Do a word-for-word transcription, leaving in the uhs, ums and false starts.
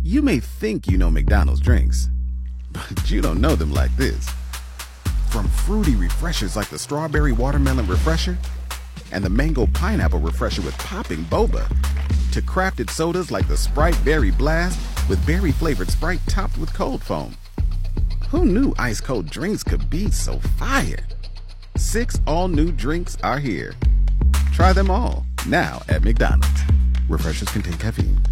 You may think you know McDonald's drinks, but you don't know them like this. From fruity refreshers like the Strawberry Watermelon Refresher and the Mango Pineapple Refresher with popping boba, to crafted sodas like the Sprite Berry Blast with berry-flavored Sprite topped with cold foam. Who knew ice-cold drinks could be so fire? Six all-new drinks are here. Try them all, now at McDonald's. Refreshers contain caffeine.